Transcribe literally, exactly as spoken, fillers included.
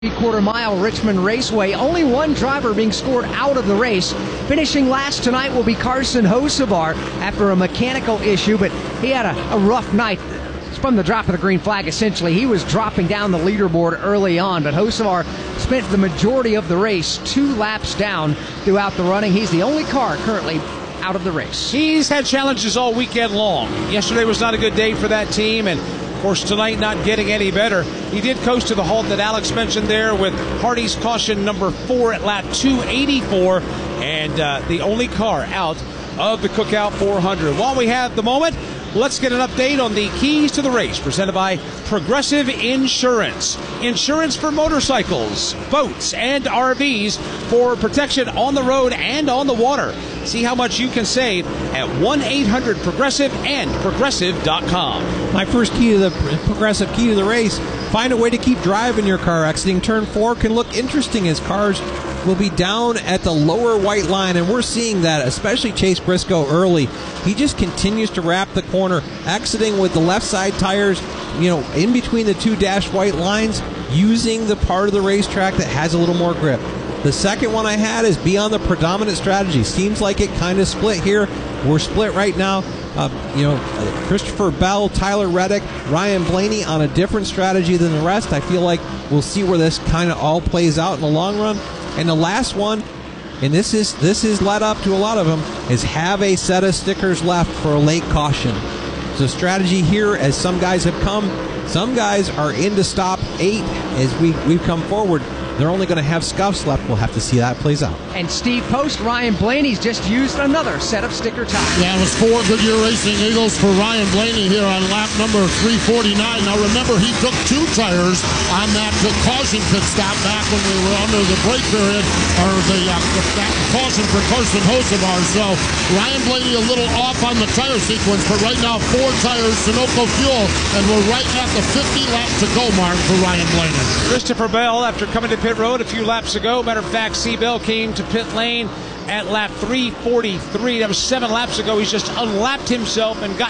Three-quarter mile Richmond Raceway. Only one driver being scored out of the race. Finishing last tonight will be Carson Hocevar after a mechanical issue, but he had a, a rough night from the drop of the green flag. Essentially, he was dropping down the leaderboard early on, but Hocevar spent the majority of the race two laps down throughout the running. He's the only car currently out of the race. He's had challenges all weekend long. Yesterday was not a good day for that team, and of course, tonight not getting any better. He did coast to the halt that Alex mentioned there with Hardy's caution number four at lap two eighty-four, and uh, the only car out of the Cookout four hundred. While we have the moment, let's get an update on the keys to the race presented by Progressive Insurance. Insurance for motorcycles, boats, and R Vs for protection on the road and on the water. See how much you can save at one eight hundred progressive and progressive dot com. My first key to the Progressive key to the race, find a way to keep driving your car. Exiting turn four can look interesting as cars will be down at the lower white line, and we're seeing that, especially Chase Briscoe early. He just continues to wrap the corner, exiting with the left side tires, you know, in between the two dashed white lines, using the part of the racetrack that has a little more grip. The second one I had is be on the predominant strategy. Seems like it kind of split here. We're split right now. Uh, you know, Christopher Bell, Tyler Reddick, Ryan Blaney on a different strategy than the rest. I feel like we'll see where this kind of all plays out in the long run. And the last one, and this is this is led up to a lot of them, is have a set of stickers left for a late caution. So strategy here, as some guys have come, some guys are in to stop eight as we, we've come forward. They're only going to have scuffs left. We'll have to see how that plays out. And Steve Post, Ryan Blaney's just used another set of sticker tires. Yeah, it was four Goodyear Racing Eagles for Ryan Blaney here on lap number three forty-nine. Now remember, he took two tires on that caution pit stop back when we were under the break period, or the, uh, the that caution for Carson Hocevar. So Ryan Blaney a little off on the tire sequence, but right now four tires, Sunoco fuel, and we're right at the fifty lap to go mark for Ryan Blaney. Christopher Bell, after coming to pit road a few laps ago, matter of fact, C. Bell came to pit lane at lap three forty-three. That was seven laps ago. He's just unlapped himself and got